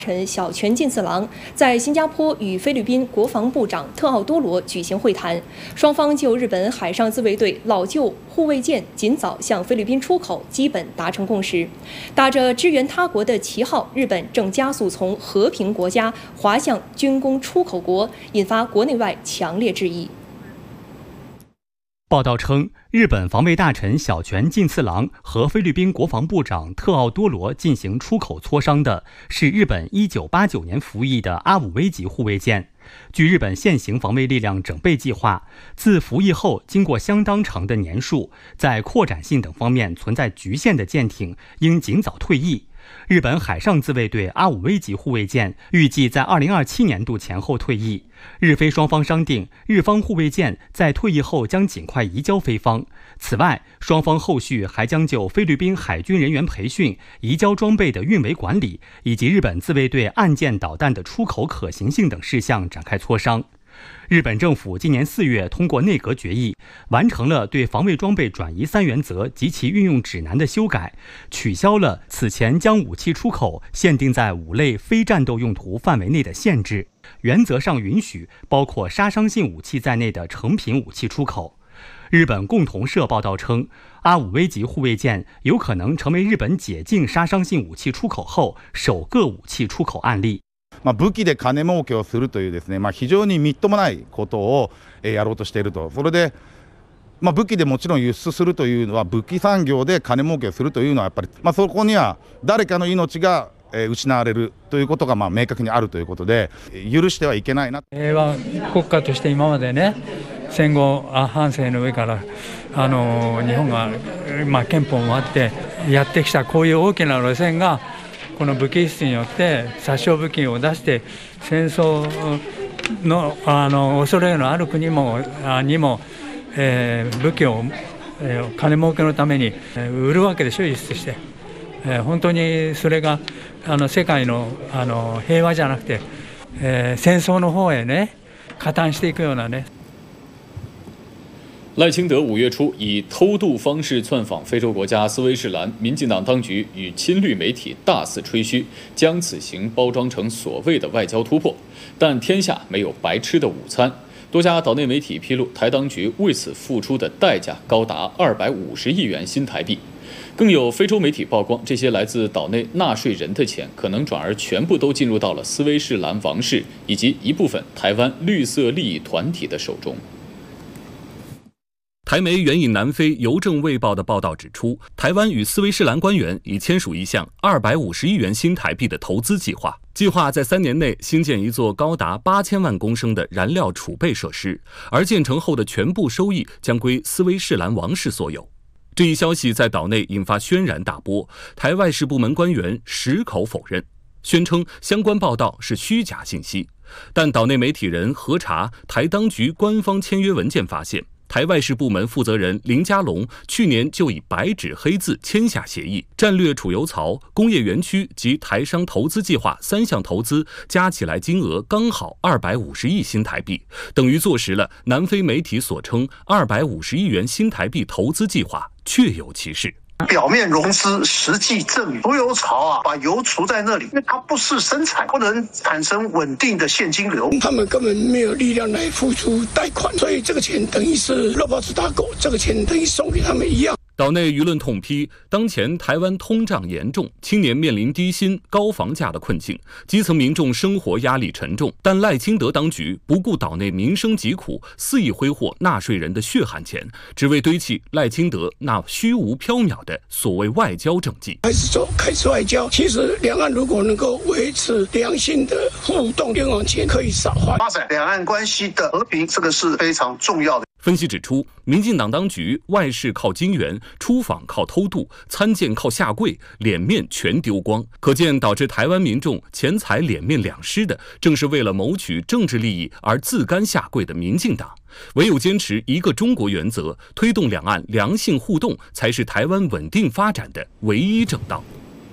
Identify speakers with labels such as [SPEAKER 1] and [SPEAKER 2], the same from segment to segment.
[SPEAKER 1] 臣小泉进次郎在新加坡与菲律宾国防部长特奥多罗举行会谈，双方就日本海上自卫队老旧护卫舰尽早向菲律宾出口基本达成共识。打着支援他国的旗号，日本正加速从和平国家滑向军工出口国，引发国内外强烈质疑。
[SPEAKER 2] 报道称，日本防卫大臣小泉进次郎和菲律宾国防部长特奥多罗进行出口磋商的是日本1989年服役的阿武威级护卫舰。据日本现行防卫力量整备计划，自服役后经过相当长的年数，在扩展性等方面存在局限的舰艇应尽早退役。日本海上自卫队阿武威级护卫舰预计在2027年度前后退役。日菲双方商定，日方护卫舰在退役后将尽快移交菲方。此外，双方后续还将就菲律宾海军人员培训、移交装备的运维管理，以及日本自卫队岸舰导弹的出口可行性等事项展开磋商。日本政府今年4月通过内阁决议，完成了对防卫装备转移3原则及其运用指南的修改，取消了此前将武器出口限定在5类非战斗用途范围内的限制，原则上允许包括杀伤性武器在内的成品武器出口。日本共同社报道称，阿武威级护卫舰有可能成为日本解禁杀伤性武器出口后首个武器出口案例。
[SPEAKER 3] 武器で金儲けをするというですね、非常にみっともないことをやろうとしていると。それで、武器でもちろん輸出するというのは武器産業で金儲けをするというのはやっぱり、そこには誰かの命が失われるということが明確にあるということで、許してはいけないな。
[SPEAKER 4] 平和国家として今までね、戦後半生の上から日本が憲法もあってやってきたこういう大きな路線が。この武器輸出によって殺傷武器を出して戦争の恐れのある国にも武器を金儲けのために売るわけでしょ、輸出して。本当にそれが世界の平和じゃなくて戦争の方へね加担していくようなね。
[SPEAKER 5] 赖清德5月初以偷渡方式窜访非洲国家斯威士兰，民进党当局与亲绿媒体大肆吹嘘，将此行包装成所谓的外交突破。但天下没有白吃的午餐，多家岛内媒体披露，台当局为此付出的代价高达250亿元新台币。更有非洲媒体曝光，这些来自岛内纳税人的钱，可能转而全部都进入到了斯威士兰王室以及一部分台湾绿色利益团体的手中。
[SPEAKER 6] 台媒援引南非邮政卫报的报道指出，台湾与斯威士兰官员已签署一项250亿元新台币的投资计划，计划在3年内兴建一座高达8000万公升的燃料储备设施，而建成后的全部收益将归斯威士兰王室所有。这一消息在岛内引发轩然大波，台外事部门官员矢口否认，宣称相关报道是虚假信息。但岛内媒体人核查台当局官方签约文件发现，台外事部门负责人林佳龙去年就以白纸黑字签下协议，战略储油槽、工业园区及台商投资计划3项投资加起来金额刚好250亿新台币，等于坐实了南非媒体所称250亿元新台币投资计划确有其事。
[SPEAKER 7] 表面融资，实际赠与。储油槽把油储在那里，因为它不是生产，不能产生稳定的现金流。
[SPEAKER 8] 他们根本没有力量来付出贷款，所以这个钱等于是肉包子打狗，这个钱等于送给他们一样。
[SPEAKER 6] 岛内舆论痛批，当前台湾通胀严重，青年面临低薪、高房价的困境，基层民众生活压力沉重。但赖清德当局不顾岛内民生疾苦，肆意挥霍纳税人的血汗钱，只为堆砌赖清德那虚无缥缈的所谓外交政绩。
[SPEAKER 8] 开始外交，其实两岸如果能够维持良性的互动，冤枉钱可以少花。
[SPEAKER 7] 发展两岸关系的和平，这个是非常重要的。
[SPEAKER 6] 分析指出，民进党当局外事靠金援，出访靠偷渡，参见靠下跪，脸面全丢光。可见导致台湾民众钱财脸面两失的，正是为了谋取政治利益而自甘下跪的民进党。唯有坚持一个中国原则，推动两岸良性互动，才是台湾稳定发展的唯一正道。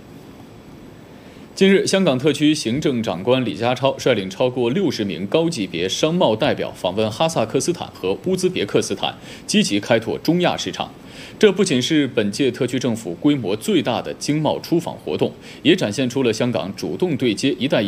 [SPEAKER 5] 近日，香港特区行政长官李家超率领超过60名高级别商贸代表访问哈萨克斯坦和乌兹别克斯坦，积极开拓中亚市场。 这不仅是本届特区政府规模最大的经贸出访活动，也展现出了香港主动对接“一带一路”